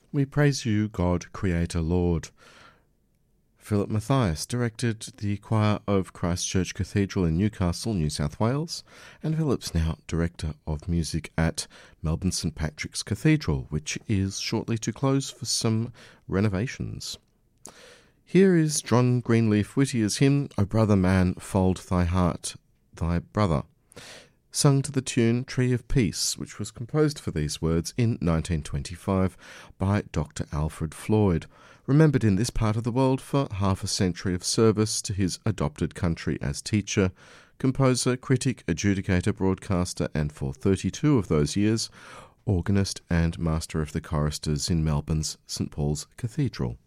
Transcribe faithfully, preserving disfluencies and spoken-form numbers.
We praise you, God, Creator, Lord. Philip Matthias directed the choir of Christ Church Cathedral in Newcastle, New South Wales, and Philip's now Director of Music at Melbourne St Patrick's Cathedral, which is shortly to close for some renovations. Here is John Greenleaf Whittier's hymn, O Brother Man, Fold Thy Heart, Thy Brother, sung to the tune Tree of Peace, which was composed for these words in nineteen twenty-five by Doctor Alfred Floyd, remembered in this part of the world for half a century of service to his adopted country as teacher, composer, critic, adjudicator, broadcaster, and for thirty-two of those years, organist and master of the choristers in Melbourne's St Paul's Cathedral.